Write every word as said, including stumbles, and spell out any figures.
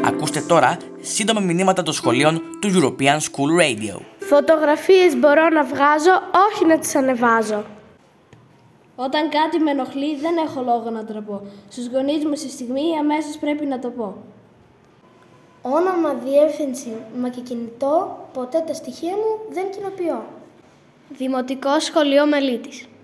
Ακούστε τώρα σύντομα μηνύματα των σχολείων του European School Radio. Φωτογραφίες μπορώ να βγάζω, όχι να τις ανεβάζω. Όταν κάτι με ενοχλεί, δεν έχω λόγο να τραπώ. Στους γονείς μου στη στιγμή αμέσως πρέπει να το πω. Όνομα, διεύθυνση, μα και κινητό, ποτέ τα στοιχεία μου δεν κοινοποιώ. Δημοτικό Σχολείο Μελίτης.